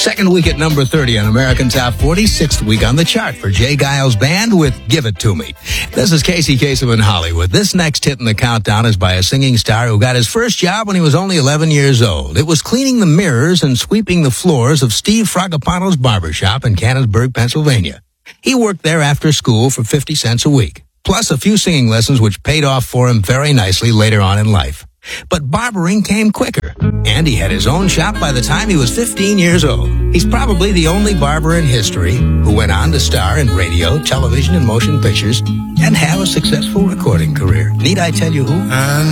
Second week at number 30 on American Top 40. Sixth week on the chart for Jay Giles Band with Give It To Me. This is Casey Kasem in Hollywood. This next hit in the countdown is by a singing star who got his first job when he was only 11 years old. It was cleaning the mirrors and sweeping the floors of Steve Fragapano's barbershop in Canonsburg, Pennsylvania. He worked there after school for 50 cents a week, plus a few singing lessons which paid off for him very nicely later on in life. But barbering came quicker, and he had his own shop by the time he was 15 years old. He's probably the only barber in history who went on to star in radio, television, and motion pictures and have a successful recording career. Need I tell you who?